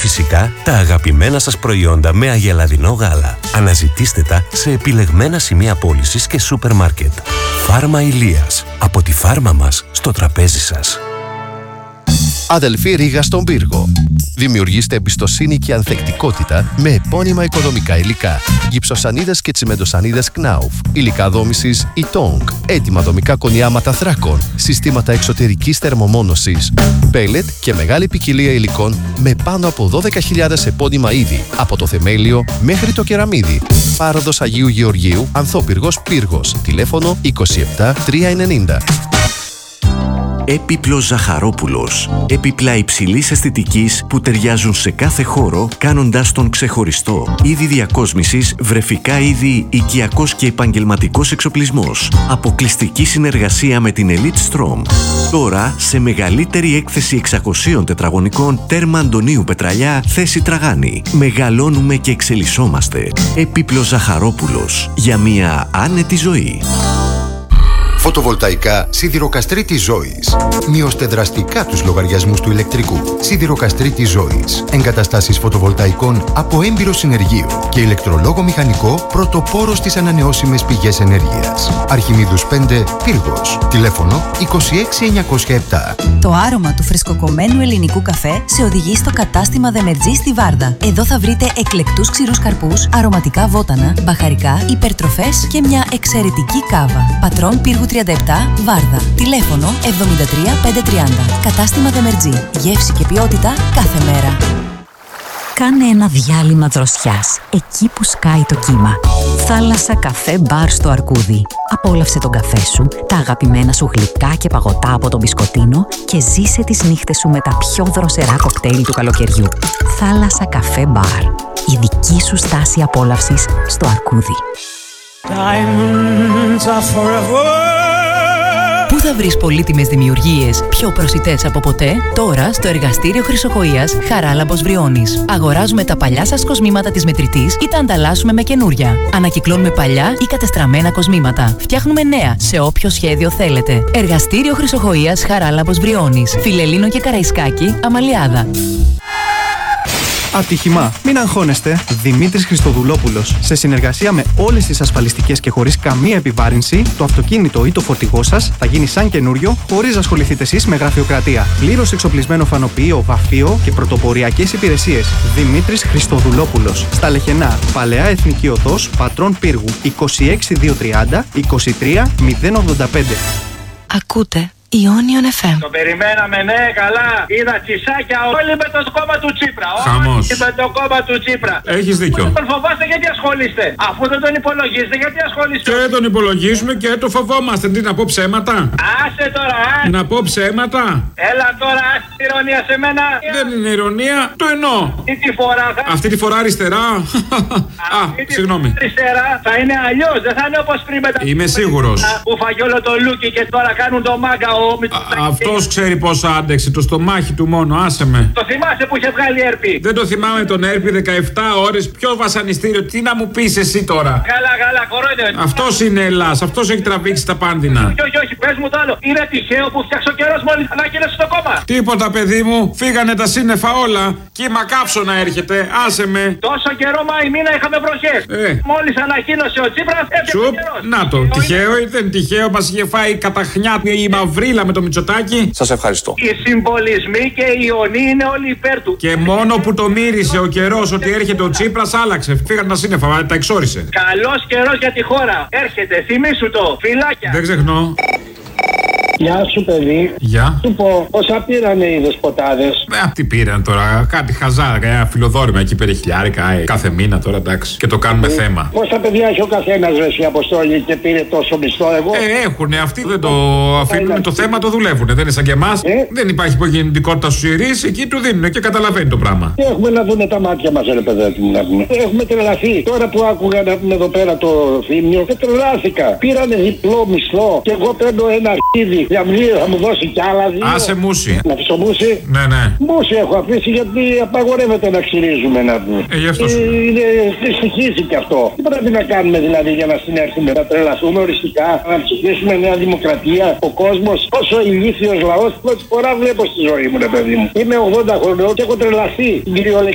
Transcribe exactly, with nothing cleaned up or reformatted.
φυσικά τα αγαπημένα σας προϊόντα με αγελαδινό γάλα. Αναζητήστε τα σε επιλεγμένα σημεία πώλησης και σούπερ μάρκετ. Φάρμα Ηλίας. Από τη φάρμα μας στο τραπέζι σας. Αδελφή Ρήγα στον πύργο. Δημιουργήστε εμπιστοσύνη και ανθεκτικότητα με επώνυμα οικοδομικά υλικά. Γυψοσανίδες και τσιμεντοσανίδες Knauf. Υλικά δόμησης Ytong. Έτοιμα δομικά κονιάματα θράκων. Συστήματα εξωτερικής θερμομόνωσης. Πέλετ και μεγάλη ποικιλία υλικών με πάνω από δώδεκα χιλιάδες επώνυμα είδη. Από το θεμέλιο μέχρι το κεραμίδι. Πάροδος Αγίου Γεωργίου, Ανθόπυργος Πύργος. Τηλέφωνο είκοσι επτά τριακόσια ενενήντα. Έπιπλος Ζαχαρόπουλος. Έπιπλα υψηλής αισθητικής που ταιριάζουν σε κάθε χώρο, κάνοντας τον ξεχωριστό. Είδη διακόσμησης, βρεφικά είδη, οικιακός και επαγγελματικός εξοπλισμός. Αποκλειστική συνεργασία με την Elite Strom. Τώρα σε μεγαλύτερη έκθεση εξακοσίων τετραγωνικών, τέρμα Αντωνίου Πετραλιά, θέση Τραγάνη. Μεγαλώνουμε και εξελισσόμαστε. Έπιπλος Ζαχαρόπουλος. Για μια άνετη ζωή. Φωτοβολταϊκά Σιδηροκαστρίτης Ζώης. Μειώστε δραστικά τους λογαριασμούς του ηλεκτρικού. Σιδηροκαστρίτης Ζώης. Εγκαταστάσεις φωτοβολταϊκών από έμπειρο συνεργείο και ηλεκτρολόγο μηχανικό πρωτοπόρο στις ανανεώσιμες πηγές ενέργειας. Αρχιμίδους πέντε, Πύργος. Τηλέφωνο είκοσι έξι εννιακόσια επτά. Το άρωμα του φρεσκοκομμένου ελληνικού καφέ σε οδηγεί στο κατάστημα Δεμετζή στη Βάρδα. Εδώ θα βρείτε εκλεκτούς ξηρούς καρπούς, αρωματικά βότανα, μπαχαρικά, υπερτροφές και μια εξαιρετική κάβα. Πατρών Πύργου τριάντα επτά, Βάρδα. Τηλέφωνο εβδομήντα τρία πεντακόσια τριάντα. Κατάστημα Δεμετζή. Γεύση και ποιότητα κάθε μέρα. Κάνε ένα διάλειμμα δροσιάς, εκεί που σκάει το κύμα. Θάλασσα καφέ μπαρ στο Αρκούδι. Απόλαυσε τον καφέ σου, τα αγαπημένα σου γλυκά και παγωτά από τον μπισκοτίνο και ζήσε τις νύχτες σου με τα πιο δροσερά κοκτέιλ του καλοκαιριού. Θάλασσα καφέ μπαρ. Η δική σου στάση απόλαυσης στο Αρκούδι. Πού θα βρεις πολύτιμες δημιουργίες πιο προσιτές από ποτέ? Τώρα στο εργαστήριο Χρυσοκοΐας Χαράλαμπος Βριώνης. Αγοράζουμε τα παλιά σας κοσμήματα της μετρητής ή τα ανταλλάσσουμε με καινούρια. Ανακυκλώνουμε παλιά ή κατεστραμμένα κοσμήματα. Φτιάχνουμε νέα σε όποιο σχέδιο θέλετε. Εργαστήριο Χρυσοκοΐας Χαράλαμπος Βριώνης. Φιλελλήνο και Καραϊσκάκη, Αμαλιάδα. Ατύχημα. Μην αγχώνεστε. Δημήτρης Χριστοδουλόπουλος. Σε συνεργασία με όλες τις ασφαλιστικές και χωρίς καμία επιβάρυνση, το αυτοκίνητο ή το φορτηγό σας θα γίνει σαν καινούριο, χωρίς να ασχοληθείτε εσείς με γραφειοκρατία. Πλήρως εξοπλισμένο φανοποιείο, βαφείο και πρωτοποριακές υπηρεσίες. Δημήτρης Χριστοδουλόπουλος. Στα Λεχενά, Παλαιά Εθνική Οδός, Πατρών Πύργου, είκοσι έξι διακόσια τριάντα είκοσι τρία μηδέν ογδόντα πέντε. Ακούτε Ionion εφ εμ. Το περιμέναμε, ναι, καλά. Είδα τσισάκια όλοι με το κόμμα του Τσίπρα. Χαμός. Όλοι με το κόμμα του Τσίπρα. Έχεις δίκιο. Τον φοβάστε γιατί ασχολείστε. Αφού δεν τον υπολογίζετε, γιατί ασχολείστε. Και τον υπολογίζουμε και το φοβόμαστε. Τι να πω ψέματα. Άσε τώρα, α. Να πω ψέματα. Έλα τώρα, άσε την ηρωνία σε μένα. Δεν είναι ηρωνία, το εννοώ. Αυτή τη φορά θα... Αυτή τη φορά αριστερά. Α, συγγνώμη. Αριστερά θα είναι αλλιώς. Δεν θα είναι όπως πριν με τα. Είμαι σίγουρος. Που φαγεί όλο το λούκι και τώρα κάνουν το μάγκα. Αυτός ξέρει πόσο άντεξε, το στομάχι του μόνο, άσε με. Το θυμάσαι που είχε βγάλει έρπη. Δεν το θυμάμαι τον έρπη δεκαεπτά ώρες, ποιο βασανιστήριο, τι να μου πεις εσύ τώρα. Καλά, καλά, κορόιδε. Αυτός είναι Ελλάς, αυτός έχει τραβήξει τα πάνδυνα. Όχι, όχι, όχι, πες μου το άλλο. Είναι τυχαίο που φτιάξε ο καιρός μόλις ανακοίνωσε στο κόμμα. Τίποτα, παιδί μου, φύγανε τα σύννεφα όλα. Κύμα κάψωνα έρχεται, άσε με. Τόσο καιρό Μάη μήνα είχαμε βροχές. Ε. Μόλις ανακοίνωσε ο Τσίπρας, έφτιαξε ο καιρός. Να το, τυχαίο ή δεν τυχαίο, μας είχε φάει καταχνιά η μαυρίλα με το Μητσοτάκη. Σας ευχαριστώ. Οι συμβολισμοί και οι ιονοί είναι όλοι υπέρ του. Και μόνο που το μύρισε ο καιρός ότι έρχεται ο Τσίπρας, άλλαξε. Φύγαν τα σύννεφα, τα εξόρισε. Καλός καιρός για τη χώρα. Έρχεται, θυμήσου το. Φιλάκια. Δεν ξεχνώ. Γεια σου, παιδί. Γεια. Σου πω, πόσα πήρανε οι δεσποτάδες. Ε, τι πήραν τώρα, κάτι χαζά, ένα φιλοδόρημα εκεί περιχιλιάρικα, ε, κάθε μήνα τώρα, εντάξει. Και το κάνουμε ε, θέμα. Πόσα παιδιά έχει ο καθένας ρε η Αποστόλη και πήρε τόσο μισθό, εγώ. Ε, έχουνε, αυτοί δεν το αφήνουν, το θέμα το δουλεύουνε. Δεν είναι σαν και εμάς. Ε? Δεν υπάρχει υπογεννητικότητα στους ιερείς, εκεί του δίνουν και καταλαβαίνει το πράγμα. Έχουμε να δουν τα μάτια μας, ρε παιδάκι μου, να πούμε. Έχουμε τρελαθεί. Τώρα που άκουγα να πούμε εδώ πέρα το θύμιο, και τρελάθηκα. Πήρανε διπλό μισθό και εγώ παίρνω ένα αρχίδι. Για μνήμα θα μου δώσει κι άλλα δύο. Άσε μουσι. Να αφήσω μουσι. Ναι, ναι. Μουσι έχω αφήσει γιατί απαγορεύεται να ξυρίζουμε να πούμε. Ε, γι' αυτό ε, είναι δυστυχίζει κι αυτό. Τι πρέπει να κάνουμε δηλαδή για να συνέρθουμε, να τρελαθούμε οριστικά, να ψηφίσουμε Νέα Δημοκρατία. Ο κόσμος, όσο ηλίθιος λαός, πρώτη φορά βλέπω στη ζωή μου, ρε παιδί μου. Είμαι ογδόντα χρονών και έχω τρελαθεί την κυριολεξία.